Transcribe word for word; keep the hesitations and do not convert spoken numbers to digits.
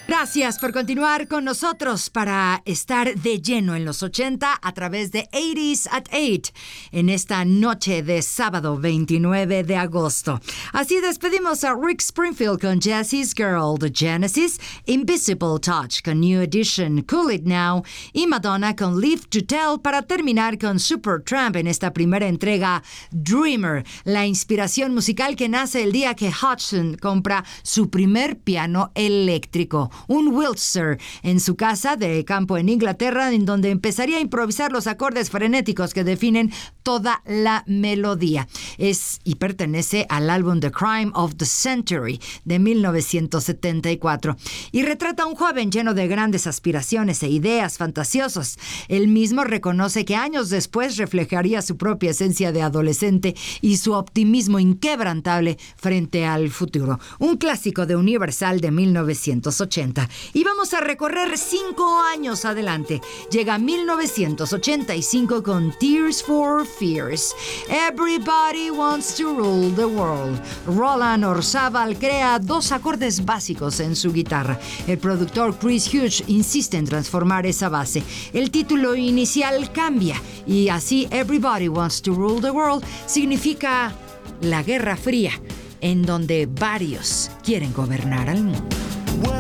Gracias por continuar con nosotros para estar de lleno en los ochenta a través de ochenta at ocho en esta noche de sábado veintinueve de agosto. Así despedimos a Rick Springfield con Jesse's Girl, The Genesis, Invisible Touch con New Edition, Cool It Now y Madonna con Live to Tell para terminar con Supertramp en esta primera entrega Dreamer, la inspiración musical que nace el día que Hudson compra su primer piano eléctrico, un Wiltshire, en su casa de campo en Inglaterra, en donde empezaría a improvisar los acordes frenéticos que definen toda la melodía. Es y pertenece al álbum The Crime of the Century de mil novecientos setenta y cuatro y retrata a un joven lleno de grandes aspiraciones e ideas fantasiosas. Él mismo reconoce que años después reflejaría su propia esencia de adolescente y su optimismo inquebrantable frente al futuro. Un clásico de Universal de mil novecientos ochenta. Y vamos a recorrer cinco años adelante. Llega mil novecientos ochenta y cinco con Tears for Fears. Everybody wants to rule the world. Roland Orzabal crea dos acordes básicos en su guitarra. El productor Chris Hughes insiste en transformar esa base. El título inicial cambia y así Everybody wants to rule the world significa la Guerra Fría, en donde varios quieren gobernar al mundo.